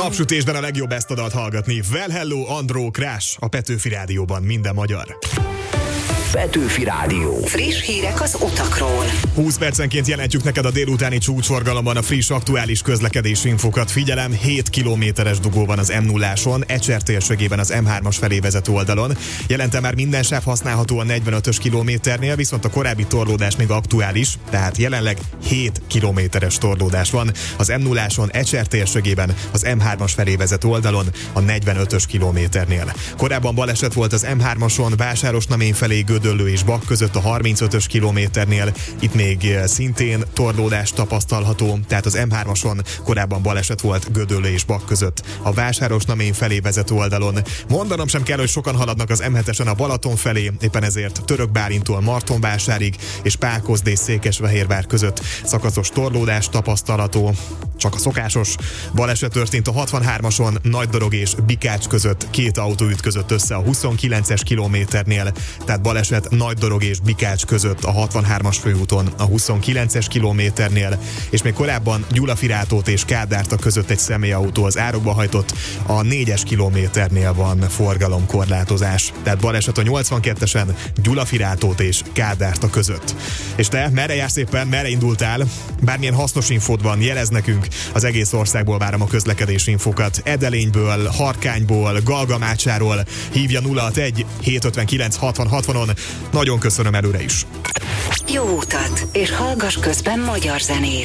napsütésben a legjobb ezt a dalt hallgatni. Well Hello, Andró, Crash a Petőfi Rádióban, minden magyar. Petőfi Rádió. Friss hírek az utakról. 20 percenként jelentjük neked a délutáni csúcsforgalomban a friss, aktuális közlekedési infokat. Figyelem, 7 kilométeres dugó van az M0-áson, Ecser térségében az M3-as felé vezető oldalon. Jelentem már minden sáv használható a 45-ös kilométernél, viszont a korábbi torlódás még aktuális, tehát jelenleg 7 kilométeres torlódás van az M0-áson, Ecser térségében az M3-as felé vezető oldalon a 45-ös kilométernél. Korábban baleset volt az M3-ason, Vásárosnamény felé Gödöllő és Bak között a 35-ös kilométernél, itt még szintén torlódás tapasztalható, tehát az M3-ason korábban baleset volt Gödöllő és Bak között a Vásárosnamény felé vezető oldalon. Mondanom sem kell, hogy sokan haladnak az M7-esen a Balaton felé, éppen ezért Török Bálintól Martonvásárig és Pákozd és Székesfehérvár között szakaszos torlódás tapasztalható. Csak a szokásos baleset történt a 63-ason, Nagydorog és Bikács között, két autó ütközött össze a 29-es kilométernél, tehát baleset Nagydorog és Bikács között a 63-as főúton a 29-es kilométernél, és még korábban Gyulafirátót és Kádárta között egy személyautó az árokba hajtott, a 4-es kilométernél van forgalomkorlátozás, tehát baleset a 82-esen Gyulafirátót és Kádárta között. És te merre jársz éppen, merre indultál? Bármilyen hasznos infód van, jelezd nekünk, az egész országból várom a közlekedési infokat. Edelényből, Harkányból, Galgamácsáról hívja 061 759 60 60-on. Nagyon köszönöm előre is. Jó utat, és hallgass közben magyar zenét.